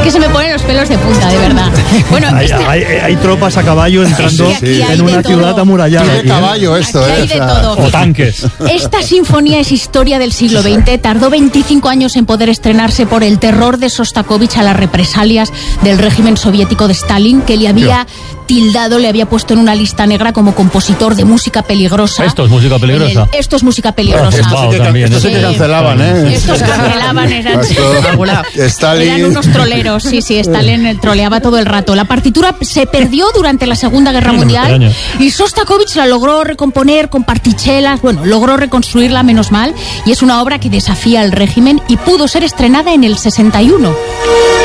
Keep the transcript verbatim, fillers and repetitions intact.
que se me ponen los pelos de punta, de verdad. Bueno, hay, este... hay, hay tropas a caballo entrando sí, sí. en una ciudad amurallada. Tiene caballo esto, aquí ¿eh? hay de O sea, todo. O tanques. Esta sinfonía es historia del siglo veinte. Tardó veinticinco años en poder estrenarse por el terror de Sostakovich a las represalias del régimen soviético de Stalin, que le había tildado, le había puesto en una lista negra como compositor de música peligrosa. Esto es música peligrosa. El, esto es música peligrosa. Esto sí que, Wow, también, esto sí ¿eh? que cancelaban, ¿eh? Estos cancelaban, eran, Stalin. eran unos troleros. Sí, sí, Stalin troleaba todo el rato. La partitura se perdió durante la Segunda Guerra Mundial y Sostakovich la logró recomponer con partichelas. Bueno, logró reconstruirla, menos mal, y es una obra que desafía al régimen y pudo ser estrenada en el sesenta y uno.